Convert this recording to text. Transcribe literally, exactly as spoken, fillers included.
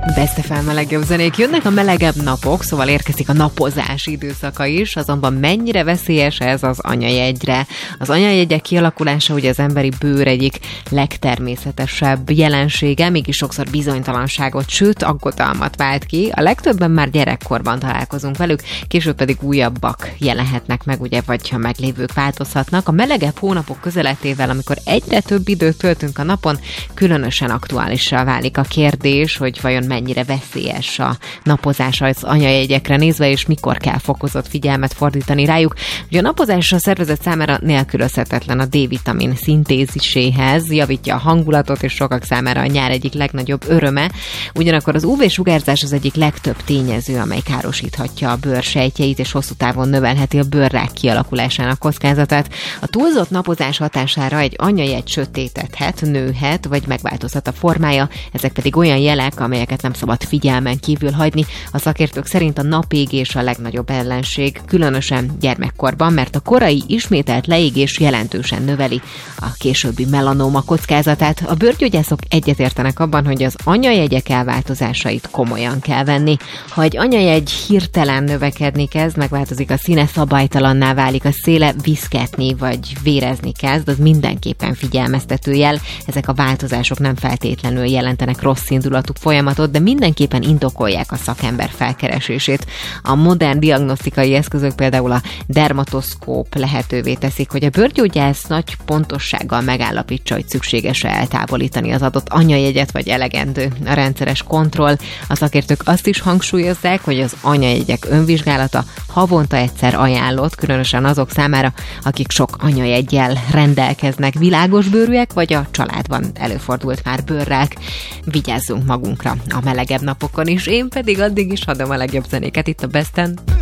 Best ef em a legjobb zenék. Jönnek a melegebb napok, szóval érkezik a napozás időszaka is, azonban mennyire veszélyes ez az anyajegyre. Az anyajegyek kialakulása ugye az emberi bőr egyik legtermészetesebb jelensége, mégis sokszor bizonytalanságot, sőt aggodalmat vált ki. A legtöbben már gyerekkorban találkozunk velük, később pedig újabbak jelenhetnek meg, ugye, vagy ha meglévők változhatnak. A melegebb hónapok közeletével, amikor egyre több időt töltünk a napon, különösen aktuálissá válik a kérdés, hogy vajon mennyire veszélyes a napozás az anyajegyekre nézve, és mikor kell fokozott figyelmet fordítani rájuk. Ugye a napozás a szervezet számára nélkülözhetetlen a D-vitamin szintéziséhez, javítja a hangulatot, és sokak számára a nyár egyik legnagyobb öröme. Ugyanakkor az ú vé-sugárzás az egyik legtöbb tényező, amely károsíthatja a bőr sejtjeit, és hosszú távon növelheti a bőrrák kialakulásának kockázatát. A túlzott napozás hatására egy anyajegy sötétedhet, nőhet, vagy megváltozhat a formája, ezek pedig olyan jelek, amelyeket nem szabad figyelmen kívül hagyni. A szakértők szerint a napégés a legnagyobb ellenség, különösen gyermekkorban, mert a korai ismételt leégés jelentősen növeli a későbbi melanóma kockázatát. A bőrgyógyászok egyetértenek abban, hogy az anyajegyek elváltozásait komolyan kell venni. Ha egy anyajegy hirtelen növekedni kezd, megváltozik a színe, szabálytalanná válik a széle, viszketni vagy vérezni kezd, az mindenképpen figyelmeztető jel. Ezek a változások nem feltétlenül jelentenek rossz indulatú folyamatot, de mindenképpen indokolják a szakember felkeresését. A modern diagnosztikai eszközök, például a dermatoszkóp lehetővé teszik, hogy a bőrgyógyász nagy pontossággal megállapítsa, hogy szükséges-e eltávolítani az adott anyajegyet, vagy elegendő a rendszeres kontroll. A szakértők azt is hangsúlyozzák, hogy az anyajegyek önvizsgálata havonta egyszer ajánlott, különösen azok számára, akik sok anyajeggyel rendelkeznek, világosbőrűek, vagy a családban előfordult már bőrrák. Vigyázzunk magunkra a melegebb napokon is, én pedig addig is adom a legjobb zenéket itt a Besten.